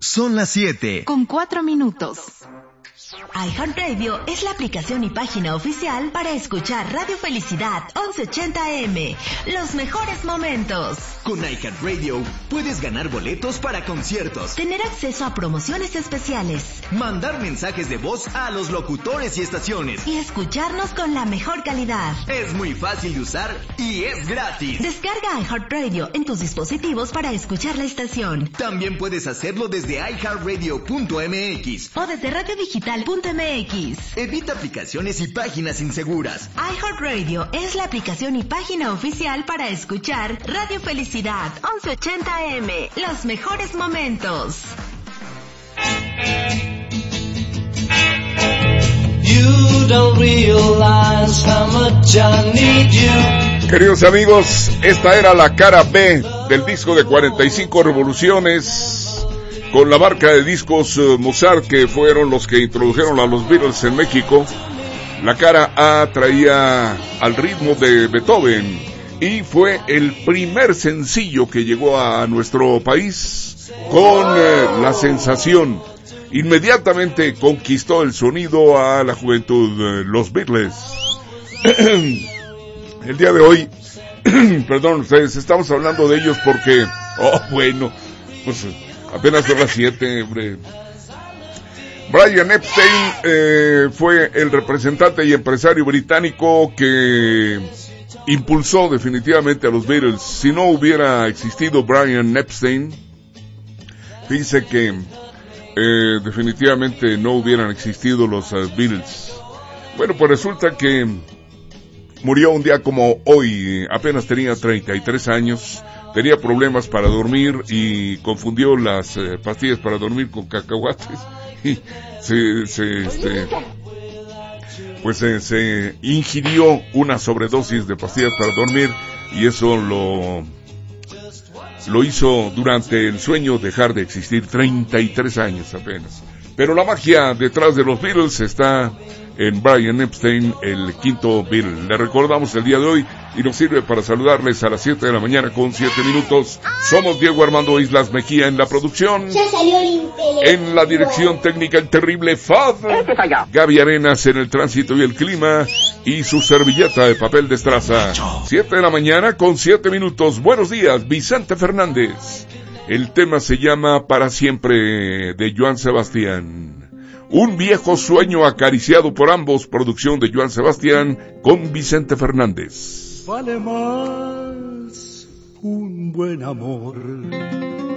Son las 7. Con 4 minutos. iHeartRadio es la aplicación y página oficial para escuchar Radio Felicidad 1180 AM. Los mejores momentos. Con iHeartRadio puedes ganar boletos para conciertos, tener acceso a promociones especiales, mandar mensajes de voz a los locutores y estaciones y escucharnos con la mejor calidad. Es muy fácil de usar y es gratis. Descarga iHeartRadio en tus dispositivos para escuchar la estación. También puedes hacerlo desde iHeartRadio.mx o desde radiodigital.mx. Evita aplicaciones y páginas inseguras. iHeartRadio es la aplicación y página oficial para escuchar Radio Felicidad 1180 AM. Los mejores momentos. You don't realize how much I need you. Queridos amigos, esta era la cara B del disco de 45 revoluciones con la marca de discos Mozart, que fueron los que introdujeron a los Beatles en México. La cara A traía al ritmo de Beethoven y fue el primer sencillo que llegó a nuestro país con la sensación. Inmediatamente conquistó el sonido a la juventud, los Beatles. El día de hoy, perdón ustedes, estamos hablando de ellos porque, pues apenas son las 7, hombre. Brian Epstein fue el representante y empresario británico que impulsó definitivamente a los Beatles. Si no hubiera existido Brian Epstein, fíjense que definitivamente no hubieran existido los Beatles. Bueno, pues resulta que murió un día como hoy, apenas tenía 33 años, tenía problemas para dormir y confundió las pastillas para dormir con cacahuates y se ingirió una sobredosis de pastillas para dormir y eso lo hizo durante el sueño dejar de existir. 33 años apenas. Pero la magia detrás de los Beatles está en Brian Epstein, el quinto Beatle. Le recordamos el día de hoy y nos sirve para saludarles a las 7 de la mañana con 7 minutos. Somos Diego Armando Islas Mejía en la producción. Ya salió el intelecto. En la dirección técnica el terrible Fad. Gaby Arenas en el tránsito y el clima. Y su servilleta de papel de estraza. 7 de la mañana con 7 minutos. Buenos días, Vicente Fernández. El tema se llama Para Siempre, de Joan Sebastián. Un viejo sueño acariciado por ambos, producción de Joan Sebastián con Vicente Fernández. Vale más un buen amor